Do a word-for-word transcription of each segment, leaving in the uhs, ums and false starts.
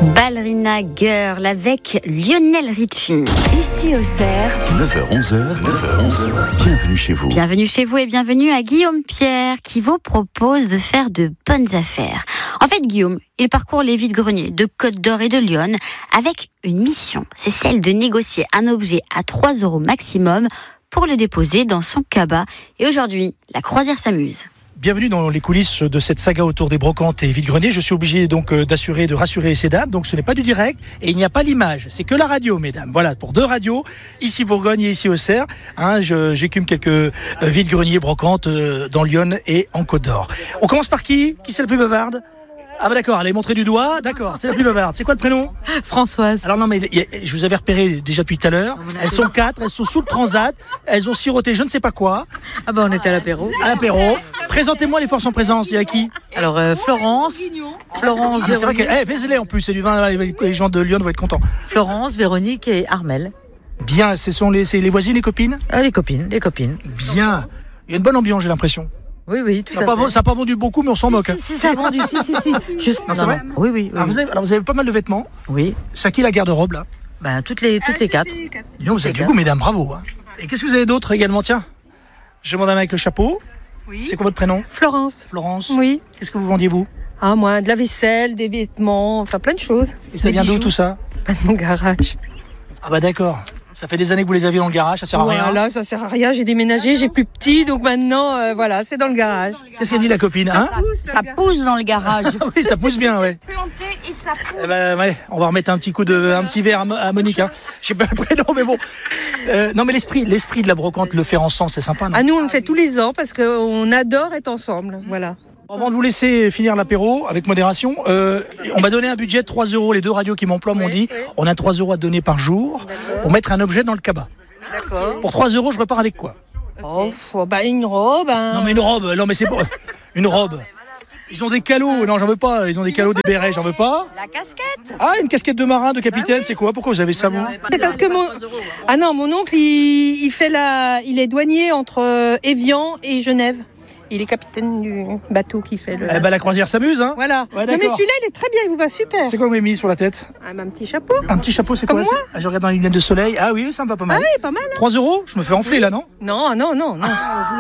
Ballerina Girl avec Lionel Richie. Ici au Cerf. neuf heures onze, neuf heures onze, bienvenue chez vous. Bienvenue chez vous et bienvenue à Guillaume Pierre qui vous propose de faire de bonnes affaires. En fait, Guillaume, il parcourt les vides-greniers de Côte d'Or et de Lyon avec une mission. C'est celle de négocier un objet à trois euros maximum pour le déposer dans son cabas. Et aujourd'hui, la croisière s'amuse. Bienvenue dans les coulisses de cette saga autour des brocantes et vides-greniers. Je suis obligé donc d'assurer, de rassurer ces dames. Donc ce n'est pas du direct et il n'y a pas l'image. C'est que la radio, mesdames. Voilà, pour deux radios, ici Bourgogne et ici au Cerf. Hein, je, j'écume quelques vides-greniers, brocantes dans Lyon et en Côte d'Or. On commence par qui ? Qui c'est la plus bavarde ? Ah bah d'accord, allez montrer du doigt, d'accord, c'est la plus bavarde. C'est quoi le prénom ? Françoise. Alors non mais y a, je vous avais repéré déjà depuis tout à l'heure. Elles sont quatre, elles sont sous le transat, elles ont siroté je ne sais pas quoi. Ah bah on était à l'apéro. À l'apéro. Présentez-moi les forces en présence, il y a qui ? Alors euh, Florence, Florence, ah, c'est vrai que, eh, fais-les en plus, c'est du vin, les gens de Lyon vont être contents. Florence, Véronique et Armel. Bien, ce sont les, c'est les voisines, les copines ? Ah, les copines, les copines. Bien. Il y a une bonne ambiance, j'ai l'impression. Oui, oui, tout ça à pas, fait. Ça n'a pas vendu beaucoup, mais on s'en si, moque. Si, si, ça a vendu, si, si, si. Juste, non, c'est vrai ? Oui, oui. oui. Alors, vous avez, alors, vous avez pas mal de vêtements. Oui. C'est à qui la garde-robe, là ? Ben, toutes les, toutes les quatre. Non, vous avez du goût, mesdames, bravo. Hein. Et qu'est-ce que vous avez d'autre également ? Tiens, je demande à avec le chapeau. Oui. C'est quoi votre prénom ? Florence. Florence. Oui. Qu'est-ce que vous vendiez, vous ? Ah, moi, de la vaisselle, des vêtements, enfin plein de choses. Et ça vient d'où tout ça ? Pas de mon garage. Ah bah d'accord. Ça fait des années que vous les aviez dans le garage, ça sert à voilà, rien. Voilà, ça sert à rien. J'ai déménagé, j'ai plus petit, donc maintenant, euh, voilà, c'est dans le garage. Qu'est-ce qu'elle dit la copine, hein ? Ça pousse dans le garage. Oui, ça pousse bien, ouais. Planté et ça pousse. Eh ben, ouais, on va remettre un petit coup de, un petit verre à, à Monique. Hein. Je sais pas le prénom, mais bon. Euh, non, mais l'esprit, l'esprit de la brocante, le faire ensemble, c'est sympa, non ? Ah, nous, on le fait tous les ans parce qu'on adore être ensemble, voilà. Avant de vous laisser finir l'apéro, avec modération, euh, on m'a donné un budget de trois euros. Les deux radios qui m'emploient m'ont dit, oui. On a trois euros à donner par jour D'accord. Pour mettre un objet dans le cabas. D'accord. Pour trois euros, je repars avec quoi ? Oh, bah une robe. Hein. Non, mais une robe, non, mais c'est pour... une robe. Ils ont des calots, non, j'en veux pas. Ils ont des calots, des bérets, j'en veux pas. La casquette. Ah, une casquette de marin, de capitaine, ah oui. C'est quoi ? Pourquoi vous avez ça, vous ? C'est parce que mon... Ah non, mon oncle, il, il fait la... il est douanier entre Évian et Genève. Il est capitaine du bateau qui fait le... Eh ben, la croisière s'amuse, hein ? Voilà. Ouais, non, mais celui-là, il est très bien, il vous va super. C'est quoi que vous avez mis sur la tête ? Ah, un petit chapeau. Un petit chapeau, c'est Comme quoi moi. Ah, je regarde dans les lunettes de soleil. Ah oui, ça me va pas mal. Ah oui, pas mal. Hein. trois euros ? Je me fais enfler, oui. là, non ? Non, non, non, non.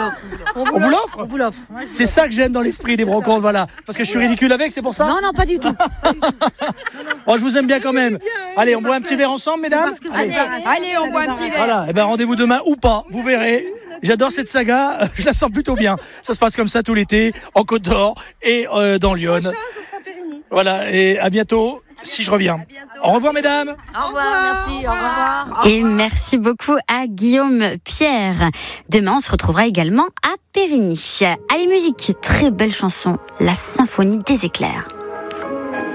On vous l'offre ? On vous l'offre. C'est ça que j'aime dans l'esprit des brocantes, voilà. Parce que je suis ridicule avec, c'est pour ça ? Non, non, pas du tout. Oh, je vous aime bien quand même. Allez, on boit un petit verre ensemble, mesdames ? Allez, allez, on boit un petit verre. Voilà, et ben rendez-vous demain ou pas, vous verrez. J'adore cette saga, je la sens plutôt bien. Ça se passe comme ça tout l'été, en Côte d'Or et euh, dans Lyon. Voilà, et à bientôt, si je reviens. Au revoir, mesdames. Au revoir, merci, au revoir. Et merci beaucoup à Guillaume Pierre. Demain, on se retrouvera également à Périgny. Allez, musique, très belle chanson, La Symphonie des éclairs.